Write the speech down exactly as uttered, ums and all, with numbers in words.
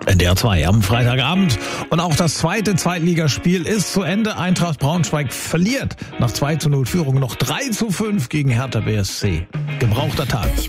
N D R zwei am Freitagabend. Und auch das zweite Zweitligaspiel ist zu Ende. Eintracht Braunschweig verliert nach zwei zu null Führung noch drei zu fünf gegen Hertha B S C. Gebrauchter Tag.